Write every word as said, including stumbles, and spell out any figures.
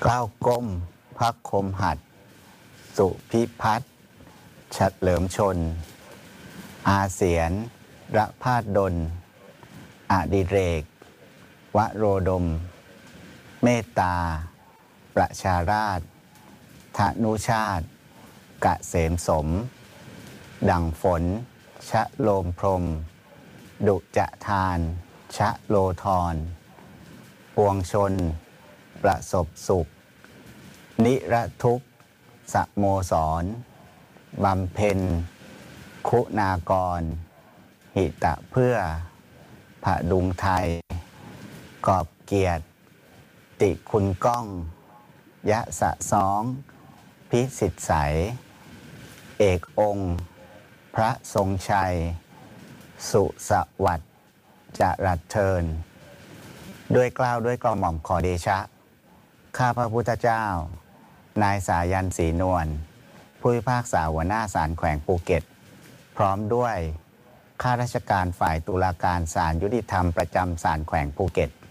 กล้าวก้มพักคมหัดสุพิพัฒน์เฉลิมชนอาเสียนระพาดดลอดิเรกวโรดมเมตตาประชาราษฎร์ธนุชาติกะเสมสมดังฝนชะโลมพรมดุจะทานชะโลธรปวงชนประสบสุขนิรทุกข์สโมสรบำเพ็ญคุณากรหิตะเพื่อผดุงไทยกอบเกียรติติคุณก้องยะสะซ้องพิสิทธิใสเอกองค์พระทรงชัยสุสวัสดิ์จรัสเทินด้วยเกล้าด้วยกระหม่อมขอเดชะข้าพระพุทธเจ้านายสายันศรีนวลผู้พิพากษาหัวหน้าศาลแขวงภูเก็ตพร้อมด้วยข้าราชการฝ่ายตุลาการศาลยุติธรรมประจำศาลแขวงภูเก็ต